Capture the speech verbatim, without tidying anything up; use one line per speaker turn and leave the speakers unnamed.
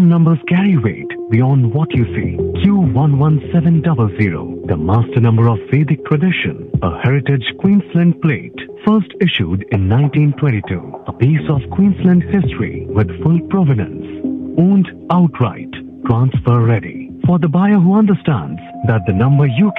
Some numbers carry weight beyond what you see. Q one one seven zero zero, the master number of Vedic tradition, a heritage Queensland plate, first issued in nineteen twenty-two, a piece of Queensland history with full provenance, owned outright, transfer ready. For the buyer who understands that the number you